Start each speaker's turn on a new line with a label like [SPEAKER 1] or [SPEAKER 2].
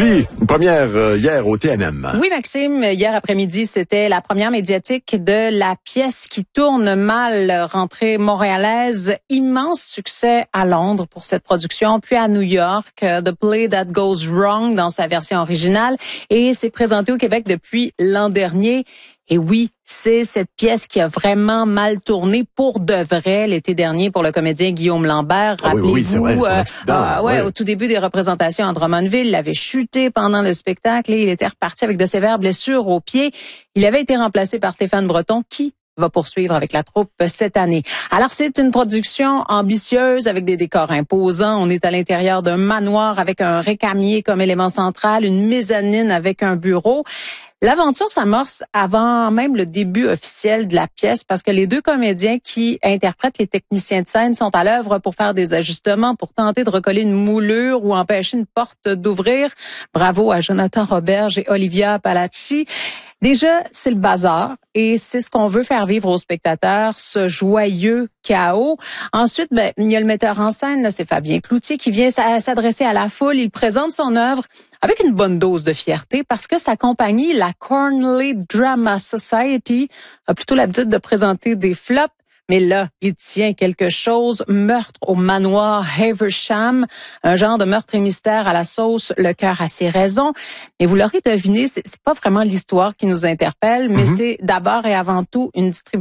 [SPEAKER 1] Julie, une première hier au TNM.
[SPEAKER 2] Oui, Maxime. Hier après-midi, c'était la première médiatique de la pièce qui tourne mal, rentrée montréalaise. Immense succès à Londres pour cette production, puis à New York, The Play That Goes Wrong dans sa version originale. Et c'est présenté au Québec depuis l'an dernier. Et oui, c'est cette pièce qui a vraiment mal tourné pour de vrai l'été dernier pour le comédien Guillaume Lambert. Rappelez-vous,
[SPEAKER 1] oui, c'est vrai, son accident.
[SPEAKER 2] Au tout début des représentations à Drummondville, il avait chuté pendant le spectacle et il était reparti avec de sévères blessures aux pieds. Il avait été remplacé par Stéphane Breton, qui va poursuivre avec la troupe cette année. Alors, c'est une production ambitieuse avec des décors imposants. On est à l'intérieur d'un manoir avec un récamier comme élément central, une mezzanine avec un bureau. L'aventure s'amorce avant même le début officiel de la pièce parce que les deux comédiens qui interprètent les techniciens de scène sont à l'œuvre pour faire des ajustements, pour tenter de recoller une moulure ou empêcher une porte d'ouvrir. Bravo à Jonathan Roberge et Olivia Palacci. Déjà, c'est le bazar et c'est ce qu'on veut faire vivre aux spectateurs, ce joyeux chaos. Ensuite, il y a le metteur en scène, là, c'est Fabien Cloutier, qui vient s'adresser à la foule. Il présente son œuvre avec une bonne dose de fierté parce que sa compagnie, la Cornley Drama Society, a plutôt l'habitude de présenter des flops. Mais là, il tient quelque chose. Meurtre au manoir Haversham, un genre de meurtre et mystère à la sauce Le cœur a ses raisons. Mais vous l'aurez deviné, c'est pas vraiment l'histoire qui nous interpelle, mais c'est d'abord et avant tout une distribution